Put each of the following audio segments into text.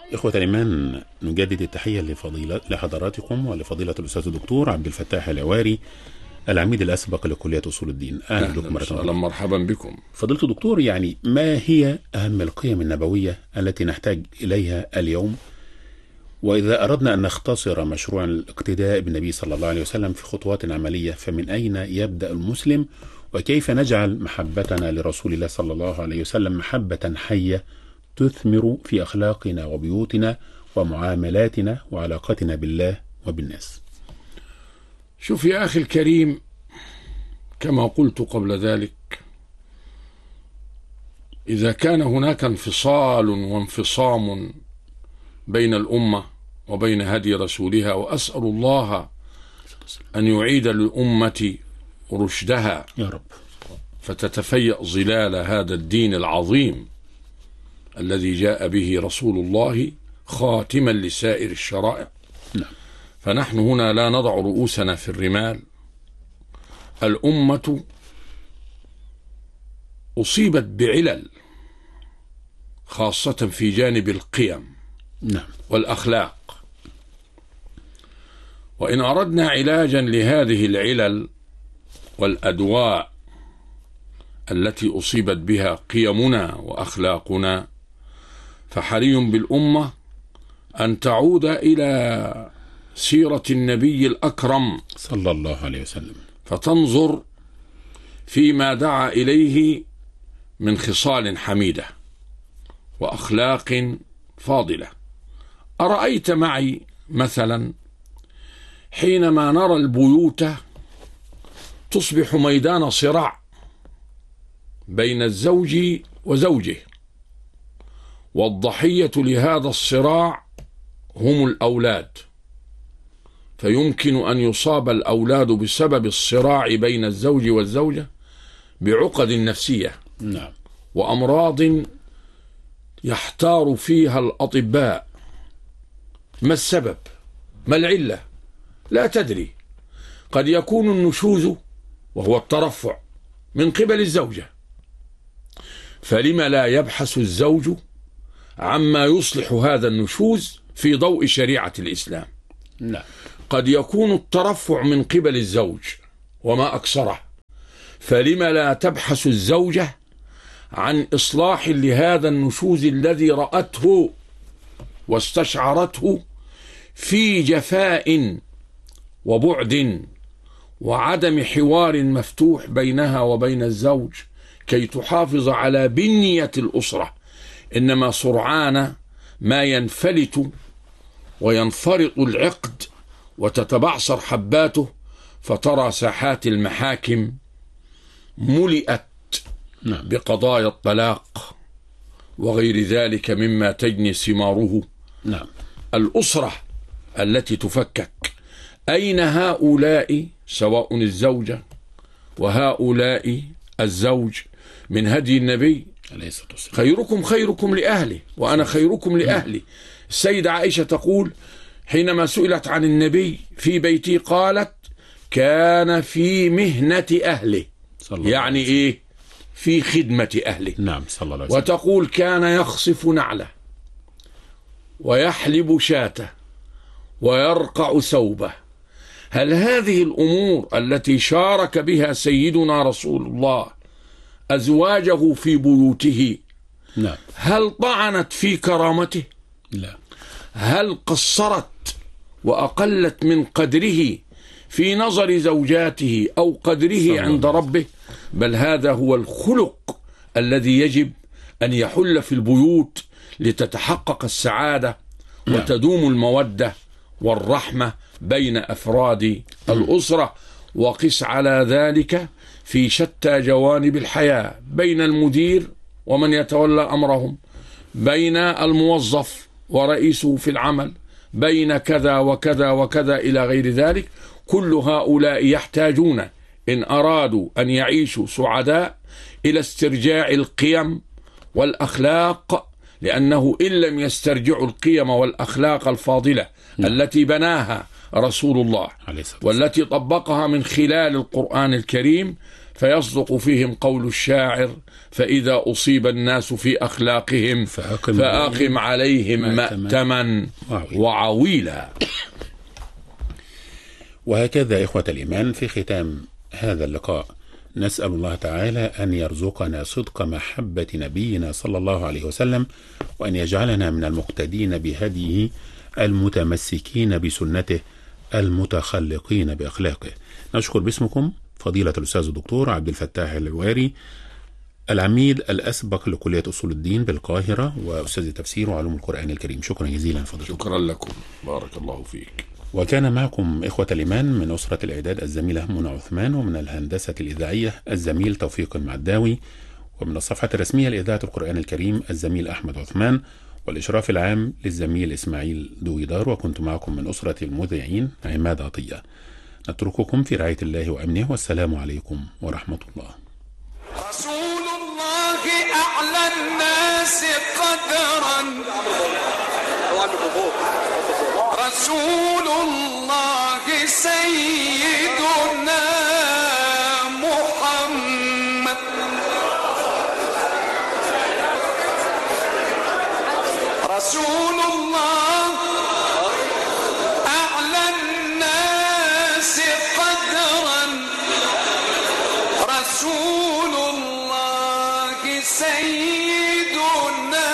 إخوة الإيمان، نجدد التحية لحضراتكم ولفضيلة الأستاذ الدكتور عبد الفتاح العواري، العميد الأسبق لكلية أصول الدين. أهلا بكم مرة أخرى. مرحبا بكم فضيلة الدكتور، يعني ما هي أهم القيم النبوية التي نحتاج إليها اليوم؟ وإذا أردنا أن نختصر مشروع الاقتداء بالنبي صلى الله عليه وسلم في خطوات عملية، فمن أين يبدأ المسلم؟ وكيف نجعل محبتنا لرسول الله صلى الله عليه وسلم محبة حية تثمر في أخلاقنا وبيوتنا ومعاملاتنا وعلاقتنا بالله وبالناس؟ شوف يا أخي الكريم، كما قلت قبل ذلك، إذا كان هناك انفصال وانفصام بين الأمة وبين هدي رسولها، وأسأل الله أن يعيد للأمة رشدها يا رب، فتتفيأ ظلال هذا الدين العظيم الذي جاء به رسول الله خاتما لسائر الشرائع. فنحن هنا لا نضع رؤوسنا في الرمال. الأمة أصيبت بعلل خاصة في جانب القيم والأخلاق، وإن أردنا علاجا لهذه العلل والأدواء التي أصيبت بها قيمنا وأخلاقنا، فحري بالأمة أن تعود إلى سيرة النبي الأكرم صلى الله عليه وسلم، فتنظر فيما دعا إليه من خصال حميدة وأخلاق فاضلة. أرأيت معي مثلا حينما نرى البيوت تصبح ميدان صراع بين الزوج وزوجه، والضحية لهذا الصراع هم الأولاد، فيمكن أن يصاب الأولاد بسبب الصراع بين الزوج والزوجة بعقد نفسية وأمراض يحتار فيها الأطباء. ما السبب؟ ما العلة؟ لا تدري. قد يكون النشوز وهو الترفع من قبل الزوجة، فلما لا يبحث الزوج عما يصلح هذا النشوز في ضوء شريعة الإسلام؟ قد يكون الترفع من قبل الزوج وما أكثره، فلما لا تبحث الزوجة عن إصلاح لهذا النشوز الذي رأته واستشعرته في جفاء وبعد وعدم حوار مفتوح بينها وبين الزوج كي تحافظ على بنية الأسرة؟ إنما سرعان ما ينفلت وينفرط العقد وتتبعصر حباته، فترى ساحات المحاكم ملئت بقضايا الطلاق وغير ذلك مما تجني ثماره. الأسرة التي تفكك، أين هؤلاء سواء الزوجة وهؤلاء الزوج من هدي النبي؟ خيركم خيركم لأهله وأنا خيركم لأهلي. السيدة عائشة تقول حينما سئلت عن النبي في بيته قالت كان في مهنة أهله، يعني إيه؟ في خدمة أهله. صلى الله عليه وسلم. وتقول كان يخصف نعله ويحلب شاته ويرقع ثوبه. هل هذه الأمور التي شارك بها سيدنا رسول الله أزواجه في بيوته هل طعنت في كرامته؟ لا. هل قصرت وأقلت من قدره في نظر زوجاته أو قدره عند ربه؟ بل هذا هو الخلق الذي يجب أن يحل في البيوت لتتحقق السعادة وتدوم المودة والرحمة بين أفراد الأسرة. وقس على ذلك في شتى جوانب الحياة، بين المدير ومن يتولى أمرهم، بين الموظف ورئيسه في العمل، بين كذا وكذا وكذا إلى غير ذلك. كل هؤلاء يحتاجون إن أرادوا أن يعيشوا سعداء إلى استرجاع القيم والأخلاق، لأنه إن لم يسترجعوا القيم والأخلاق الفاضلة التي بناها رسول الله والتي طبقها من خلال القرآن الكريم، فيصدق فيهم قول الشاعر: فإذا أصيب الناس في أخلاقهم فأقم عليهم مأتما وعويلا. وهكذا إخوة الإيمان، في ختام هذا اللقاء نسأل الله تعالى أن يرزقنا صدق محبة نبينا صلى الله عليه وسلم، وأن يجعلنا من المقتدين بهديه المتمسكين بسنته المتخلقين بأخلاقه. نشكر باسمكم فضيلة الأستاذ الدكتور عبد الفتاح العواري، العميد الأسبق لكلية أصول الدين بالقاهرة وأستاذ التفسير وعلوم القرآن الكريم. شكرا جزيلا فضيلة. شكرا لكم، بارك الله فيك. وكان معكم إخوة الإيمان من أسرة الإعداد الزميلة منى عثمان، ومن الهندسة الإذاعية الزميل توفيق المعداوي، ومن الصفحة الرسمية لإذاعة القرآن الكريم الزميل أحمد عثمان، والإشراف العام للزميل إسماعيل دويدار، وكنت معكم من أسرة المذيعين عماد عطية. نترككم في رعاية الله وأمنه، والسلام عليكم ورحمة الله. رسول الله أعلى الناس قدرا، رسول الله سيدنا محمد، رسول الله أعلى الناس قدرا، رسول الله سيدنا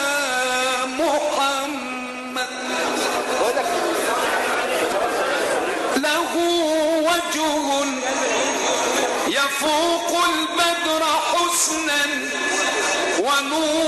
محمد، له وجه يفوق البدر حسنا ونور